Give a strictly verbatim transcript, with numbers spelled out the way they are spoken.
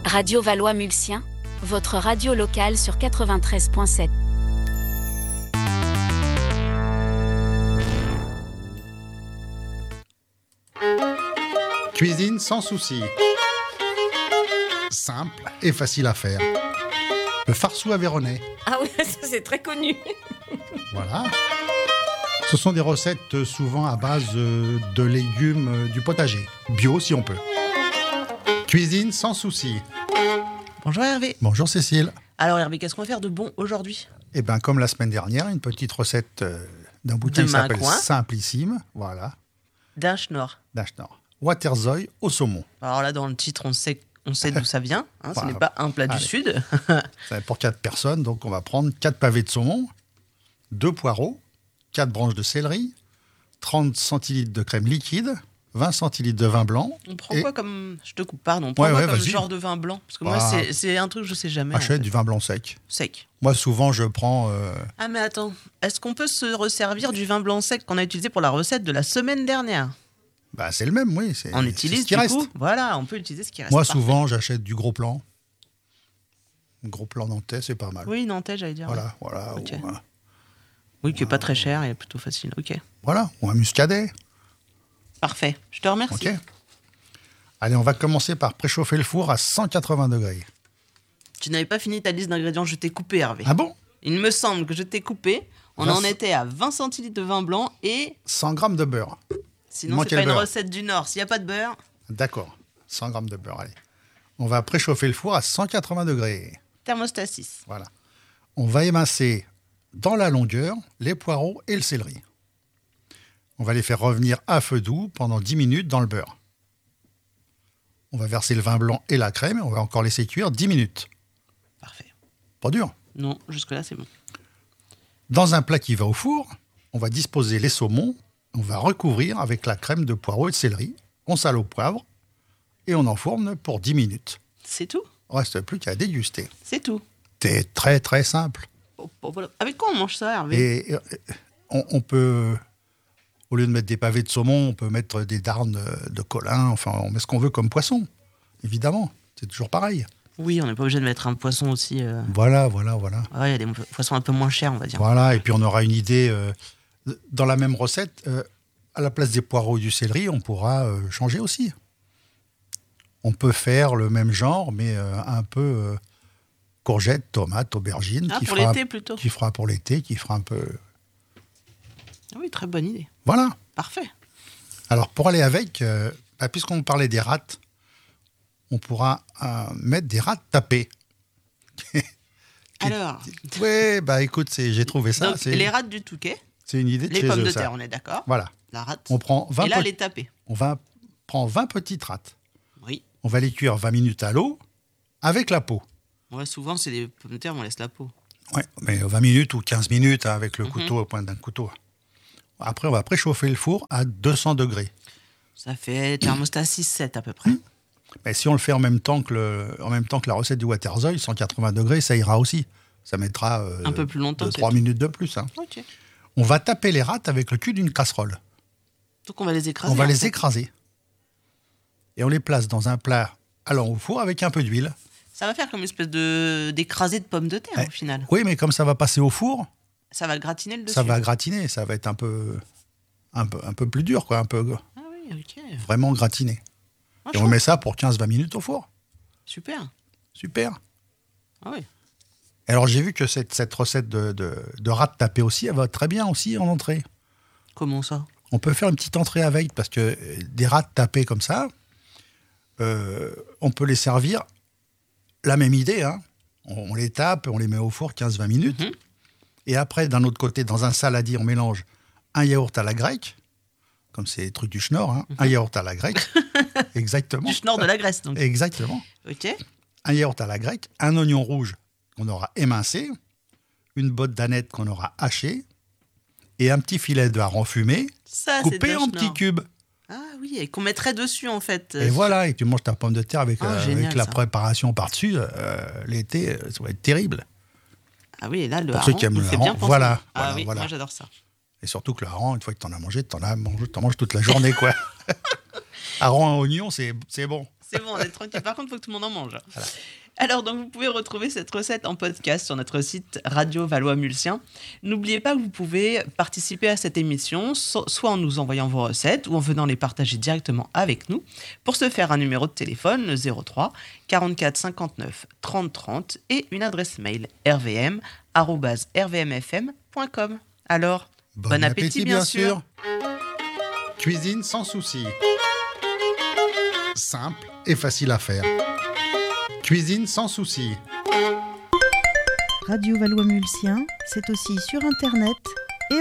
Radio Valois-Mulsien, votre radio locale sur quatre-vingt-treize virgule sept. Cuisine sans souci. Simple et facile à faire. Le farceau aveyronnais. Ah oui, ça c'est très connu. Voilà. Ce sont des recettes souvent à base euh, de légumes euh, du potager. Bio si on peut. Cuisine sans souci. Bonjour Hervé. Bonjour Cécile. Alors Hervé, qu'est-ce qu'on va faire de bon aujourd'hui? Eh bien, comme la semaine dernière, une petite recette euh, d'un bouquet qui s'appelle Simplissime. Voilà. D'un schnorr. D'un schnorr. Waterzooi au saumon. Alors là, dans le titre, on sait, on sait d'où ça vient. Hein, voilà. Ce n'est pas un plat Allez. du Sud. C'est pour quatre personnes, donc on va prendre quatre pavés de saumon, deux poireaux, quatre branches de céleri, trente centilitres de crème liquide, vingt centilitres de vin blanc. On prend et... quoi comme... Je te coupe, pardon. On prend ouais, quoi ouais, comme vas-y. genre de vin blanc? Parce que bah, moi, c'est, c'est un truc que je sais jamais. Achète en fait. du vin blanc sec. Sec. Moi, souvent, je prends... Euh... Ah mais attends, est-ce qu'on peut se resservir du vin blanc sec qu'on a utilisé pour la recette de la semaine dernière? Bah, c'est le même, oui. C'est, On c'est utilise ce qui du reste. coup. Voilà, on peut utiliser ce qui reste. Moi, Parfait. souvent, j'achète du gros plan. Gros plan nantais, c'est pas mal. Oui, nantais, j'allais dire. Voilà, voilà. Ok. Ou, euh, Oui, qui est pas très cher et plutôt facile. Ok. voilà, ou un muscadet. Parfait. Je te remercie. Ok. Allez, on va commencer par préchauffer le four à cent quatre-vingts degrés. Tu n'avais pas fini ta liste d'ingrédients, je t'ai coupé, Hervé. Ah bon? Il me semble que je t'ai coupé. On vingt en était à vingt centilitres de vin blanc et... cent grammes de beurre. Sinon, Manquait c'est pas le une beurre. recette du Nord. S'il n'y a pas de beurre... D'accord, cent grammes de beurre, allez. On va préchauffer le four à cent quatre-vingts degrés. Thermostat six. Voilà. On va émincer dans la longueur les poireaux et le céleri. On va les faire revenir à feu doux pendant dix minutes dans le beurre. On va verser le vin blanc et la crème et on va encore laisser cuire dix minutes. Parfait. Pas dur. Non, jusque-là, c'est bon. Dans un plat qui va au four, on va disposer les saumons. On va recouvrir avec la crème de poireaux et de céleri. On sale au poivre et on enfourne pour dix minutes. C'est tout. Il ne reste plus qu'à déguster. C'est tout. C'est très très simple. Oh, oh, voilà. Avec quoi on mange ça, Hervé? Et euh, on, on peut, au lieu de mettre des pavés de saumon, on peut mettre des darnes de colin. Enfin, on met ce qu'on veut comme poisson, évidemment. C'est toujours pareil. Oui, on n'est pas obligé de mettre un poisson aussi... Euh... Voilà, voilà, voilà. Ouais, il y a des poissons un peu moins chers, on va dire. Voilà, et puis on aura une idée. Euh, dans la même recette, euh, à la place des poireaux et du céleri, on pourra euh, changer aussi. On peut faire le même genre, mais euh, un peu euh, courgette, tomate, aubergine. Ah, qui pour fera, l'été plutôt. Qui fera pour l'été, qui fera un peu... Ah oui, très bonne idée. Voilà. Parfait. Alors, pour aller avec, euh, bah, puisqu'on parlait des rats, on pourra euh, mettre des rats tapés. Alors, Oui, bah écoute, c'est, j'ai trouvé ça. donc, c'est, les rats du Touquet, c'est une idée de les chez pommes eux, de ça. terre, on est d'accord. Voilà. La rate. On prend vingt, Et là, pe- les taper. on va, prend vingt petites rats. Oui. On va les cuire vingt minutes à l'eau avec la peau. Ouais, souvent, c'est des pommes de terre, on laisse la peau. Ouais, mais vingt minutes ou quinze minutes hein, avec le Mhm. couteau au point d'un couteau. Après, on va préchauffer le four à deux cents degrés. Ça fait thermostat six sept à peu près. Mais si on le fait en même temps que, le, en même temps que la recette du Waterzooi, cent quatre-vingts degrés, ça ira aussi. Ça mettra euh, Un peu plus longtemps, deux, c'est trois tout. minutes de plus. Hein. Ok. On va taper les rats avec le cul d'une casserole. Donc on va les écraser. On va en les fait. écraser. Et on les place dans un plat allant au four avec un peu d'huile. Ça va faire comme une espèce de d'écrasé de pommes de terre Ouais. au final. Oui, mais comme ça va passer au four, Ça va gratiner le dessus. ça va gratiner. Ça va être un peu, un peu, un peu plus dur, quoi, un peu Ah oui, ok. vraiment gratiné. Ah, Et je on trouve- met ça pour quinze à vingt minutes au four. Super. Super. Ah oui. Et alors j'ai vu que cette, cette recette de, de, de rats tapés aussi, elle va très bien aussi en entrée. Comment ça? On peut faire une petite entrée avec, parce que euh, des rats tapés comme ça, euh, on peut les servir la même idée. Hein. On, on les tape, on les met au four quinze à vingt minutes. Mhm. Et après, d'un autre côté, dans un saladier, on mélange un yaourt à la grecque, comme c'est les trucs du schnorr, hein, un yaourt à la grecque. Exactement. Du schnorr de la Grèce, donc. Exactement. Ok. Un yaourt à la grecque, un oignon rouge qu'on aura émincé, une botte d'aneth qu'on aura hachée, et un petit filet de hareng fumé, Ça, c'est coupé de en schnorr. petits cubes. Ah oui, et qu'on mettrait dessus en fait. Et voilà, et tu manges ta pomme de terre avec, Ah, euh, génial, avec la ça. préparation par-dessus. euh, l'été, euh, ça va être terrible. Ah oui, et là, le Pour ceux hareng, qui aiment il le fait hareng, bien penser. voilà, Ah voilà, oui, voilà. moi j'adore ça. Et surtout que le hareng, une fois que tu en as mangé, tu en, as mangé, t'en manges toute la journée, quoi. Hareng à oignon, c'est, c'est bon. C'est bon, on est tranquille. Par contre, il faut que tout le monde en mange. Voilà. Alors, donc, vous pouvez retrouver cette recette en podcast sur notre site Radio Valois-Mulsien. N'oubliez pas que vous pouvez participer à cette émission, so- soit en nous envoyant vos recettes ou en venant les partager directement avec nous. Pour ce faire, un numéro de téléphone, le zéro trois quarante-quatre cinquante-neuf trente trente et une adresse mail r v m arobase r v m f m point com. Alors, bon, bon appétit, appétit, bien sûr. Cuisine sans souci. Simple et facile à faire. Cuisine sans souci. Radio Valois-Mulsien, c'est aussi sur Internet